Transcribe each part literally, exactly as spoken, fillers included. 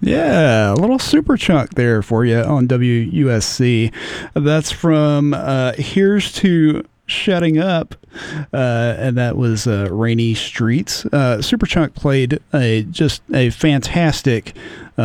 Yeah, a little super chunk there for you on W U S C. That's from uh, Here's to Shutting Up, uh, and that was uh, Rainy Streets. Uh, Superchunk played a just a fantastic,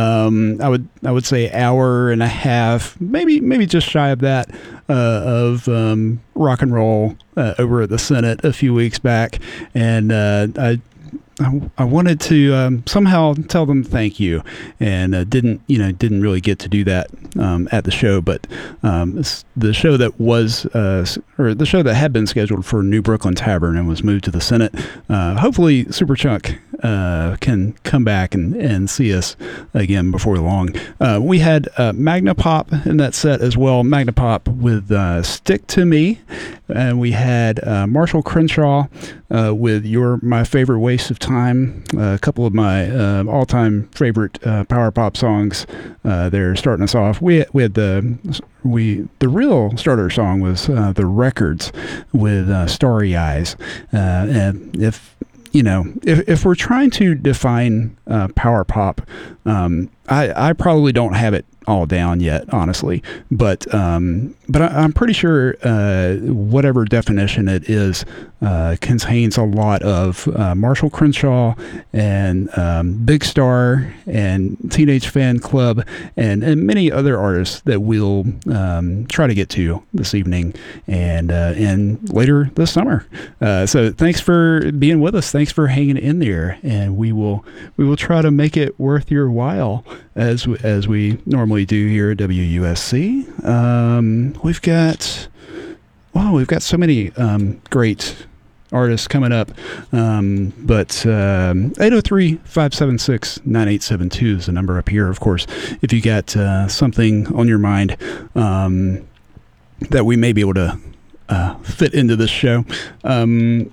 um, I would I would say hour and a half, maybe maybe just shy of that, uh, of um, rock and roll uh, over at the Senate a few weeks back, and uh, I. I, I wanted to um, somehow tell them thank you, and uh, didn't you know didn't really get to do that um, at the show. But um, this, the show that was uh, or the show that had been scheduled for New Brooklyn Tavern and was moved to the Senate. Uh, hopefully, Superchunk uh, can come back and, and see us again before long. Uh, we had uh, Magnapop in that set as well. Magnapop with uh, "Stick to Me," and we had uh, Marshall Crenshaw uh, with "You're My Favorite Waste of Time." Time, uh, a couple of my uh, all-time favorite uh, power pop songs. Uh, they're starting us off. We we had the we the real starter song was uh, the Records with uh, Starry Eyes. Uh, and if you know if if we're trying to define uh, power pop, um, I I probably don't have it all down yet, honestly, but um, but I, I'm pretty sure uh, whatever definition it is uh, contains a lot of uh, Marshall Crenshaw and um, Big Star and Teenage Fan Club and, and many other artists that we'll um, try to get to this evening and uh, and later this summer. Uh, so thanks for being with us. Thanks for hanging in there, and we will we will try to make it worth your while as as we normally do here at W U S C. Um, we've got, wow, we've got so many um, great artists coming up. Um, but um, eight oh three, five seven six, nine eight seven two is the number up here, of course. If you got uh, something on your mind um, that we may be able to uh, fit into this show, um,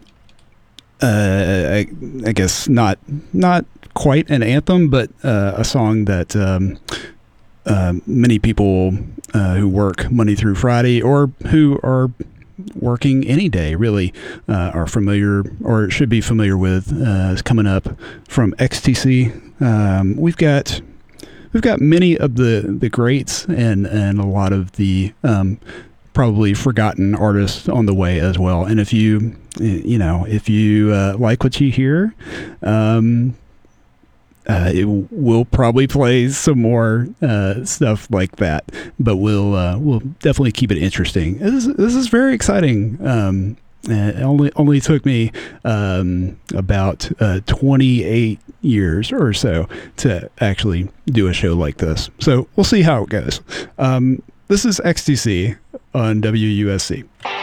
uh, I, I guess not not quite an anthem, but uh, a song that um, uh, many people uh, who work Monday through Friday or who are working any day really uh, are familiar or should be familiar with uh, is coming up from X T C. Um, we've got we've got many of the the greats and and a lot of the um, probably forgotten artists on the way as well. And if you you know if you uh, like what you hear, um, Uh, it will probably play some more uh, stuff like that, but we'll uh, we'll definitely keep it interesting. This is, this is very exciting. Um, it only only took me um, about uh, twenty-eight years or so to actually do a show like this. So we'll see how it goes. Um, this is X T C on W U S C.